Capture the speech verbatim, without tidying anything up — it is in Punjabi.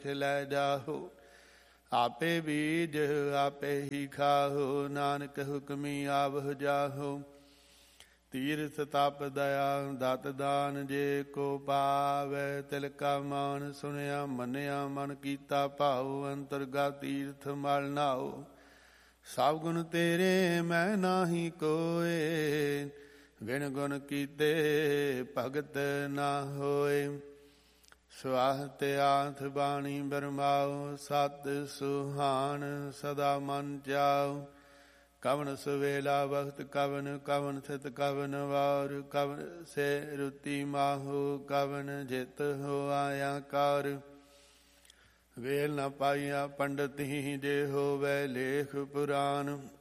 ਲੈ ਜਾਹੋ। ਆਪੇ ਬੀਜ ਆਪੇ ਹੀ ਖਾਹੋ, ਨਾਨਕ ਹੁਕਮੀ ਆਵਹ ਜਾਹੋ। ਤੀਰਥ ਤਪ ਦਇਆ ਦਤ ਦਾਨ ਜੇ ਕੋ ਪਾਵੈ, ਤਿਲ ਕਾ ਮਾਨ ਸੁਣਿਆ ਮੰਨਿਆ ਮਨ ਕੀਤਾ ਭਾਉ। ਅੰਤਰਗਤ ਤੀਰਥ ਮਲ ਨਾਉ, ਸਭ ਗੁਣ ਤੇਰੇ ਮੈਂ ਨਾਹੀ ਕੋਏ। ਵਿਣ ਗੁਣ ਕੀਤੇ ਭਗਤ ਨਾ ਹੋਏ। ਸਵਾਹਤ ਆਥ ਬਾਣੀ ਬਰਮਾਉ, ਸਤ ਸੁਹਾਨ ਸਦਾ ਮਨ ਚਾਉ। ਕਵਨ ਸਵੇਲਾ ਵਖਤ ਕਵਨ, ਕਵਨ ਥਿਤ ਕਵਨ ਵਾਰ। ਕਵਨ ਸੇ ਰੁਤੀ ਮਾਹੂ, ਕਵਨ ਜਿਤ ਹੋ ਆਇਆ ਕਾਰ। ਵੇਲ ਨ ਪਾਈਆ ਪੰਡਤ ਹੀ ਜੇ ਹੋਵੈ ਲੇਖ ਪੁਰਾਨ।